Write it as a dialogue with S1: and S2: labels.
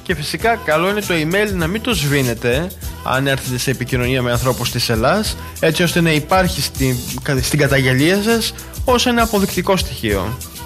S1: Και φυσικά καλό είναι το email να μην το σβήνετε αν έρθετε σε επικοινωνία με ανθρώπους της Ελλάς, έτσι ώστε να υπάρχει στην καταγγελία σας ως ένα αποδεικτικό στοιχείο.